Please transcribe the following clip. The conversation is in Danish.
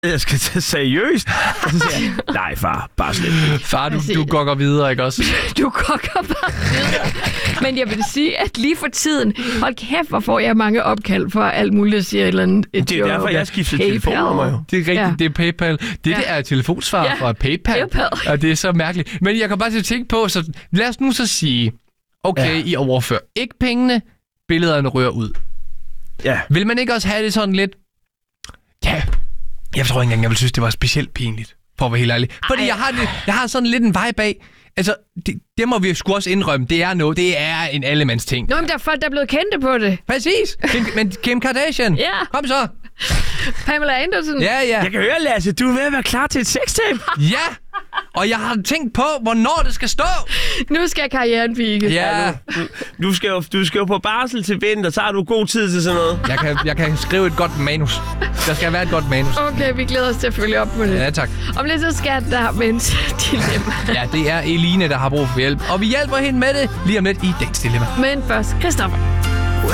jeg skal tage seriøst. Og så siger jeg, nej far, bare slet. Far, du gokker videre, ikke også? Du gokker bare videre. Men jeg vil sige, at lige for tiden, hold kæft, hvor får jeg mange opkald for alt muligt, der siger et eller andet. Det er derfor, jeg skiftede telefonnummer jo. Det er rigtigt, det er PayPal. Det er telefonsvar fra PayPal. Og det er så mærkeligt. Men jeg kan bare til at tænke på, så lad os nu så sige, okay, I overfører ikke pengene, billederne rører ud. Ja. Vil man ikke også have det sådan lidt... Ja, jeg tror ikke engang, jeg vil synes, det var specielt pinligt, for at være helt ærlig. Fordi jeg har sådan lidt en vibe af, altså, det må vi sgu også indrømme, det er en allemands ting. Nå, men der er folk, der er blevet kendte på det. Præcis, men Kim Kardashian, kom så. Pamela Anderson. Ja. Jeg kan høre, Lasse, du er ved at være klar til et sextape. Ja, og jeg har tænkt på, hvornår det skal stå. Nu skal karrieren pike. Ja. Du skal jo på barsel til vinter, så har du god tid til sådan noget. Jeg kan skrive et godt manus. Der skal være et godt manus. Okay, vi glæder os til at følge op på det. Ja, tak. Om lidt så skal der vente dilemma. Ja, det er Eline, der har brug for hjælp. Og vi hjælper hende med det lige om lidt i dagens dilemma. Men først, Christoffer.